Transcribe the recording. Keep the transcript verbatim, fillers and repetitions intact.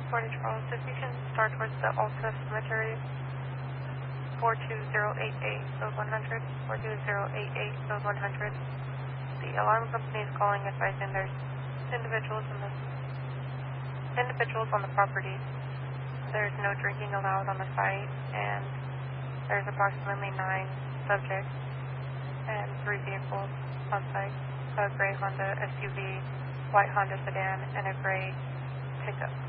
Forty Charles, if you can start towards the Alta Cemetery, four two zero eight eight, code one hundred, four two zero eight eight, code one hundred. The alarm company is calling, advising there's individuals in the individuals on the property. There's no drinking allowed on the site, and there's approximately nine subjects and three vehicles on site: a gray Honda S U V, white Honda sedan, and a gray pickup.